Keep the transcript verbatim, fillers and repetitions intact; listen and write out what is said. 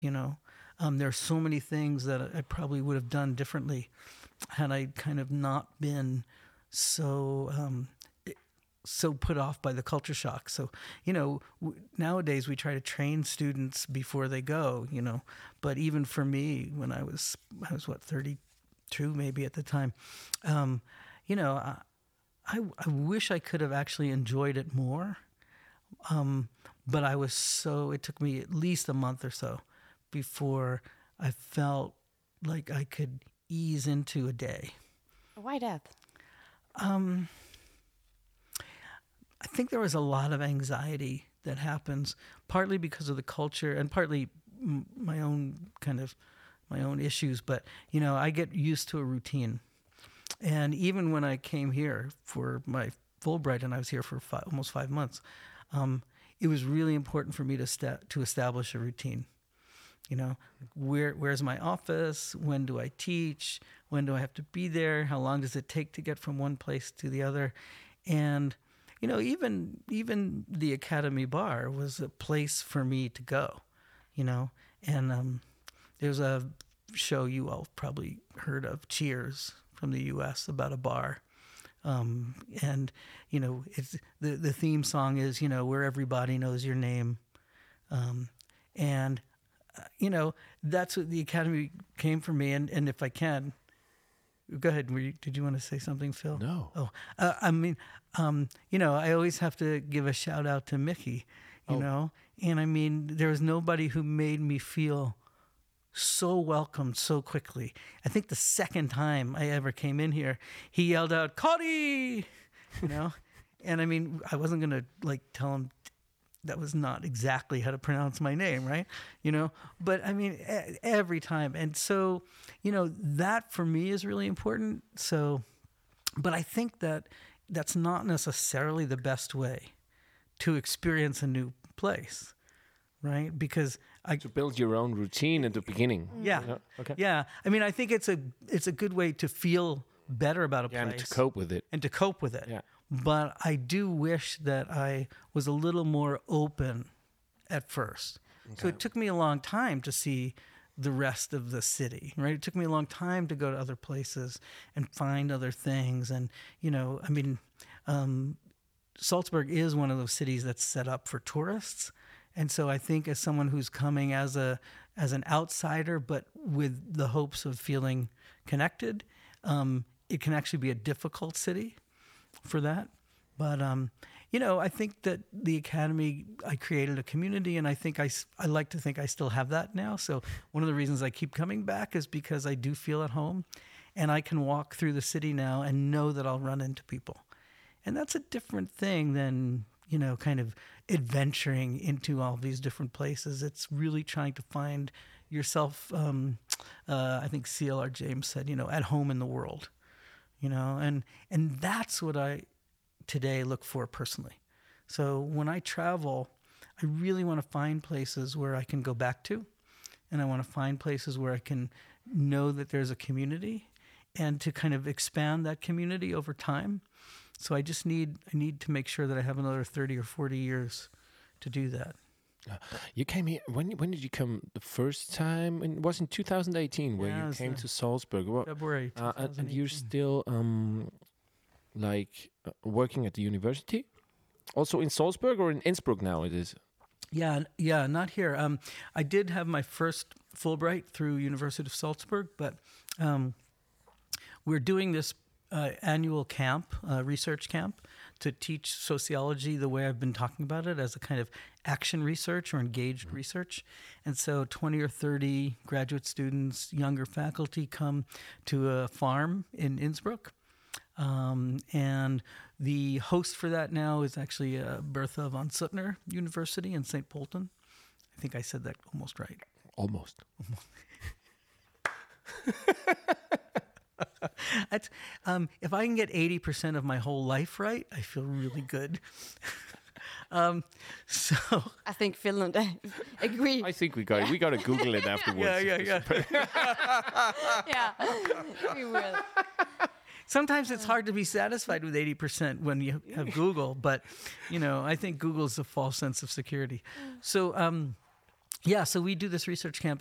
You know, um, there are so many things that I probably would have done differently had I kind of not been so um, so put off by the culture shock. So, you know, w- nowadays we try to train students before they go, you know, but even for me, when I was, I was what, thirty-two maybe at the time, um, you know, I, I, I wish I could have actually enjoyed it more. Um, but I was so, it took me at least a month or so before I felt like I could ease into a day. Why that? Um, I think there was a lot of anxiety that happens, partly because of the culture and partly m- my own kind of my own issues. But you know, I get used to a routine, and even when I came here for my Fulbright, and I was here for five, almost five months, um, it was really important for me to sta- to establish a routine. You know, where where's my office? When do I teach? When do I have to be there? How long does it take to get from one place to the other? And you know, even even the Academy Bar was a place for me to go. You know, and um, there's a show you all probably heard of, Cheers, from the U S about a bar. Um, and you know, it's the the theme song is, you know, where everybody knows your name, um, and uh, you know, that's what the Academy came for me. And, and if I can, go ahead. Were you, did you want to say something, Phil? No. Oh, uh, I mean, um, you know, I always have to give a shout out to Mickey. You Oh. know, and I mean, there was nobody who made me feel so welcomed so quickly. I think the second time I ever came in here, he yelled out, "Cody!" You know, and I mean, I wasn't gonna like tell him that was not exactly how to pronounce my name, right? You know, but I mean, e- every time, and so you know, that for me is really important. So, but I think that that's not necessarily the best way to experience a new place, right? Because I To build your own routine at the beginning. yeah. Yeah, okay. Yeah. I mean, I think it's a it's a good way to feel better about a Yeah, place and to cope with it. and to cope with it. Yeah. But I do wish that I was a little more open at first. So it took me a long time to see the rest of the city, right? It took me a long time to go to other places and find other things. And, you know, I mean, um, Salzburg is one of those cities that's set up for tourists. And so I think as someone who's coming as a as an outsider, but with the hopes of feeling connected, um, it can actually be a difficult city for that. But, um, you know, I think that the Academy, I created a community, and I think I, s- I like to think I still have that now. So one of the reasons I keep coming back is because I do feel at home, and I can walk through the city now and know that I'll run into people. And that's a different thing than, you know, kind of adventuring into all these different places. It's really trying to find yourself, um, uh, I think C L R James said, you know, at home in the world, you know, and, and that's what I today look for personally. So when I travel, I really want to find places where I can go back to, and I want to find places where I can know that there's a community and to kind of expand that community over time. So I just need I need to make sure that I have another thirty or forty years to do that. You came here, when when did you come the first time? And it was in two thousand eighteen where Yeah, it you was came the to Salzburg. What, February uh, and, and you're twenty eighteen. still um, like uh, working at the university? Also in Salzburg or in Innsbruck now it is? Yeah, n- yeah, not here. Um, I did have my first Fulbright through University of Salzburg, but um, we're doing this uh, annual camp, uh, research camp, to teach sociology the way I've been talking about it, as a kind of action research or engaged research. And so twenty or thirty graduate students, younger faculty come to a farm in Innsbruck. Um, and the host for that now is actually uh, Bertha von Suttner University in Saint Polten. I think I said that almost right. Almost. That's, um, if I can get eighty percent of my whole life right, I feel really good. um, so, I think Finland agree. I think we got we got to Google it afterwards. yeah, yeah, yeah. Yeah, we will. Sometimes it's hard to be satisfied with eighty percent when you have Google, but, you know, I think Google's a false sense of security. So, um, yeah, so we do this research camp